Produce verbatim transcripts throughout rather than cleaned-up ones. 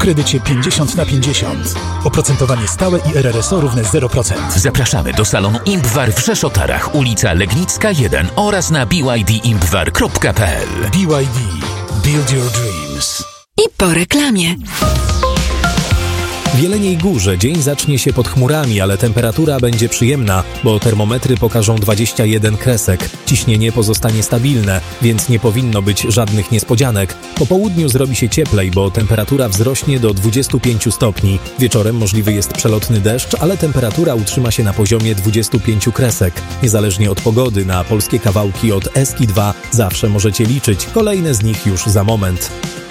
kredycie pięćdziesiąt na pięćdziesiąt. Oprocentowanie stałe i R R S O równe zero procent. Zapraszamy do salonu Impwar w Rzeszotarach, ulica Legnicka jeden oraz na b y d impwar kropka p l. B Y D. Build your dreams. I po reklamie. W Jeleniej Górze dzień zacznie się pod chmurami, ale temperatura będzie przyjemna, bo termometry pokażą dwadzieścia jeden kresek. Ciśnienie pozostanie stabilne, więc nie powinno być żadnych niespodzianek. Po południu zrobi się cieplej, bo temperatura wzrośnie do dwudziestu pięciu stopni. Wieczorem możliwy jest przelotny deszcz, ale temperatura utrzyma się na poziomie dwudziestu pięciu kresek. Niezależnie od pogody, na polskie kawałki od Eski dwa zawsze możecie liczyć. Kolejne z nich już za moment.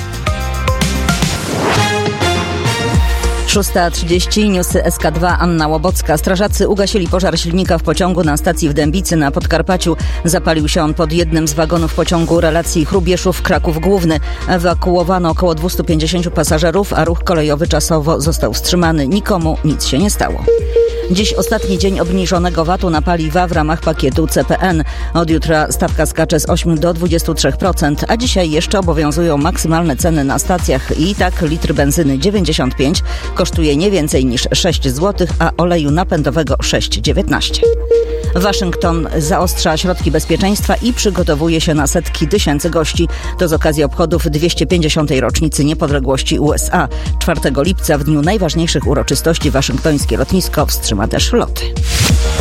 szósta trzydzieści, newsy S K dwa, Anna Łobocka. Strażacy ugasili pożar silnika w pociągu na stacji w Dębicy na Podkarpaciu. Zapalił się on pod jednym z wagonów pociągu relacji Chrubieszów-Kraków Główny. Ewakuowano około dwieście pięćdziesiąt pasażerów, a ruch kolejowy czasowo został wstrzymany. Nikomu nic się nie stało. Dziś ostatni dzień obniżonego V A T-u na paliwa w ramach pakietu C P N. Od jutra stawka skacze z ośmiu do dwudziestu trzech procent, a dzisiaj jeszcze obowiązują maksymalne ceny na stacjach i tak litr benzyny dziewięćdziesiąt pięć kosztuje nie więcej niż sześć złotych, a oleju napędowego sześć dziewiętnaście. Waszyngton zaostrza środki bezpieczeństwa i przygotowuje się na setki tysięcy gości. To z okazji obchodów dwieście pięćdziesiątej rocznicy niepodległości U S A. czwartego lipca, w dniu najważniejszych uroczystości, waszyngtońskie lotnisko wstrzyma też loty.